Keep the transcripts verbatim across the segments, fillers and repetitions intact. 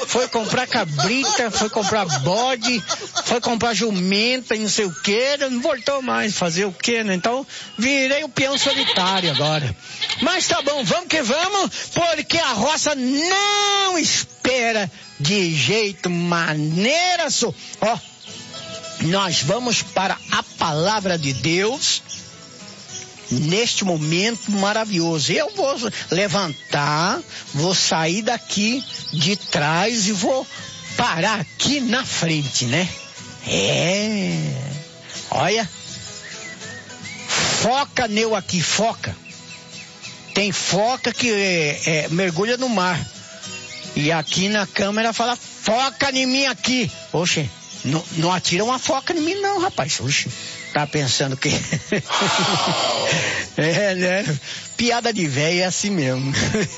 foi comprar cabrita, foi comprar bode, foi comprar jumenta e não sei o que, não voltou mais, fazer o que, né? Então, virei o peão solitário agora. Mas tá bom, vamos que vamos, porque a roça não espera de jeito maneira, só. Ó, nós vamos para a palavra de Deus neste momento maravilhoso. Eu vou levantar, vou sair daqui de trás e vou parar aqui na frente, né? É, olha, foca neu aqui, foca. Tem foca que é, é, mergulha no mar. E aqui na câmera fala, foca em mim aqui. Oxe, não, não atira uma foca em mim não, rapaz. Oxe, tá pensando que... é, né? Piada de velho é assim mesmo.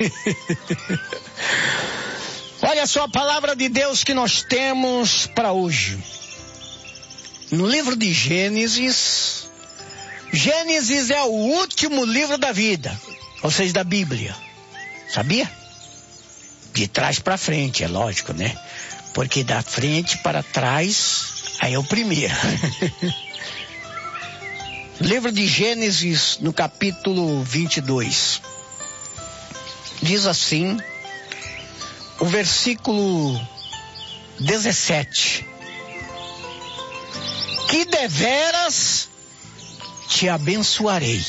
Olha só a palavra de Deus que nós temos para hoje. No livro de Gênesis. Gênesis é o último livro da vida, ou seja, da Bíblia. Sabia? De trás para frente, é lógico, né? Porque da frente para trás, aí é o primeiro. Livro de Gênesis, no capítulo vinte e dois. Diz assim, o versículo dezessete. Que deveras te abençoarei.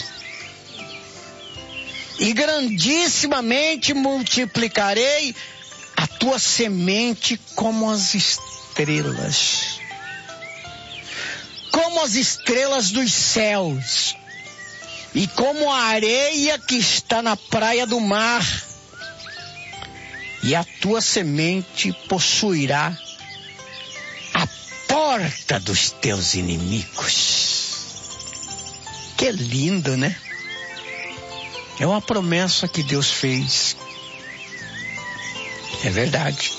E grandissimamente multiplicarei a tua semente como as estrelas. Como as estrelas dos céus. E como a areia que está na praia do mar. E a tua semente possuirá a porta dos teus inimigos. Que lindo, né? É uma promessa que Deus fez. É verdade.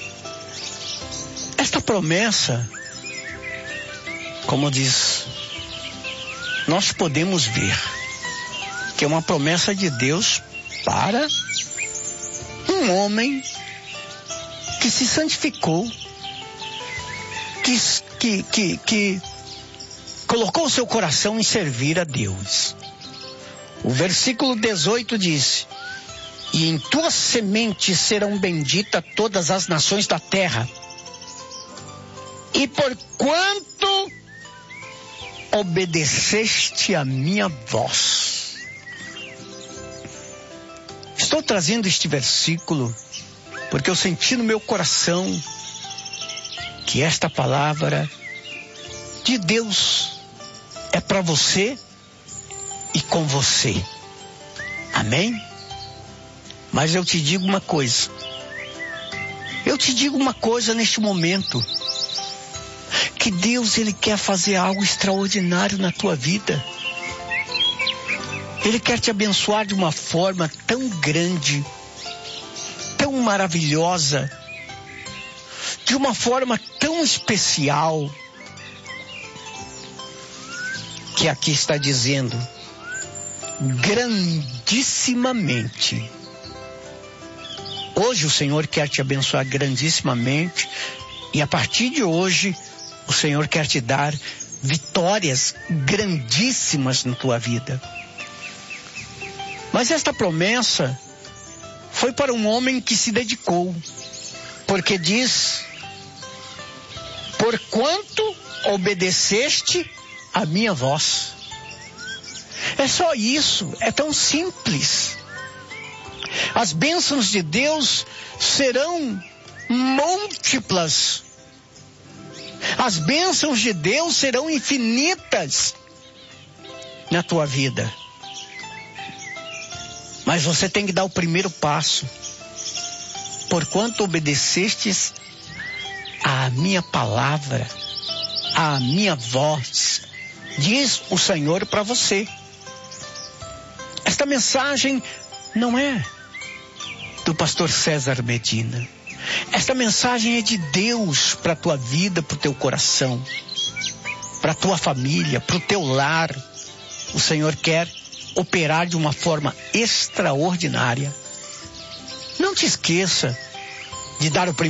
Esta promessa, como diz, nós podemos ver que é uma promessa de Deus para um homem que se santificou, que, que, que, que colocou o seu coração em servir a Deus. O versículo dezoito diz, e em tua semente serão benditas todas as nações da terra. E por quanto obedeceste a minha voz. Estou trazendo este versículo porque eu senti no meu coração que esta palavra de Deus é para você e com você. Amém? Mas eu te digo uma coisa. Eu te digo uma coisa neste momento. Que Deus, Ele quer fazer algo extraordinário na tua vida. Ele quer te abençoar de uma forma tão grande, tão maravilhosa, de uma forma tão especial, que aqui está dizendo, grandissimamente. Hoje o Senhor quer te abençoar grandissimamente, e a partir de hoje, o Senhor quer te dar vitórias grandíssimas na tua vida. Mas esta promessa foi para um homem que se dedicou, porque diz, porquanto obedeceste a minha voz. É só isso, é tão simples. As bênçãos de Deus serão múltiplas. As bênçãos de Deus serão infinitas na tua vida. Mas você tem que dar o primeiro passo. Porquanto obedecestes à minha palavra, à minha voz, diz o Senhor para você. Esta mensagem não é do pastor César Medina. Esta mensagem é de Deus para a tua vida, para o teu coração, para a tua família, para o teu lar. O Senhor quer operar de uma forma extraordinária. Não te esqueça de dar o primeiro